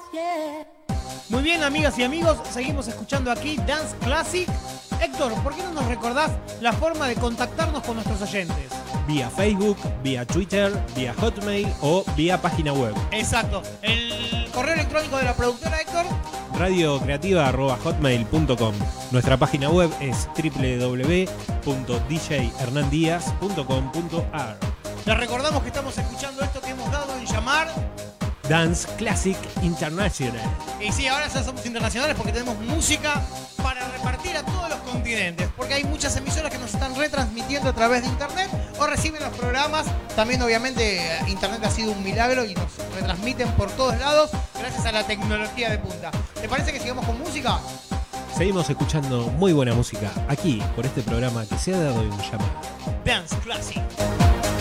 Muy bien, amigas y amigos, seguimos escuchando aquí Dance Classic. Héctor, ¿por qué no nos recordás la forma de contactarnos con nuestros oyentes? Vía Facebook, vía Twitter, vía Hotmail o vía página web. Exacto. El correo electrónico de la productora, Héctor. radiocreativa@hotmail.com. Nuestra página web es www.djhernandiaz.com.ar. Les recordamos que estamos escuchando esto que hemos dado en llamar Dance Classic International. Y sí, ahora ya somos internacionales porque tenemos música para repartir a todos los continentes. Porque hay muchas emisoras que nos están retransmitiendo a través de internet o reciben los programas. También, obviamente, internet ha sido un milagro y nos retransmiten por todos lados gracias a la tecnología de punta. ¿Te parece que sigamos con música? Seguimos escuchando muy buena música aquí por este programa que se ha dado en llamar Dance Classic.